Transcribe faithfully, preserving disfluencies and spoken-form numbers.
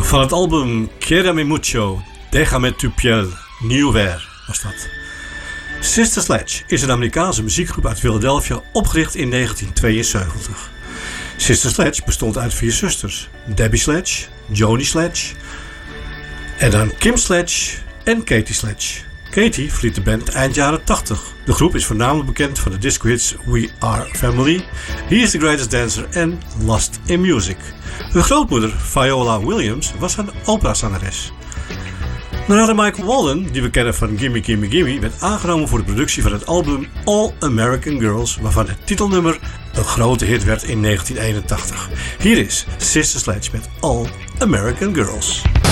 Van het album Quédame Mucho, Déjame tu piel, Nieuw Weer was dat. Sister Sledge is een Amerikaanse muziekgroep uit Philadelphia, opgericht in negentien tweeënzeventig. Sister Sledge bestond uit vier zusters: Debbie Sledge, Joni Sledge en dan Kim Sledge en Katie Sledge. Katie verliet de band eind jaren tachtig. De groep is voornamelijk bekend van de disco-hits We Are Family, He is the Greatest Dancer en Lost in Music. Hun grootmoeder, Viola Williams, was een operazangeres. Nadat Michael Walden, die we kennen van Gimme Gimme Gimme, werd aangenomen voor de productie van het album All American Girls, waarvan het titelnummer een grote hit werd in negentien eenentachtig. Hier is Sister Sledge met All American Girls.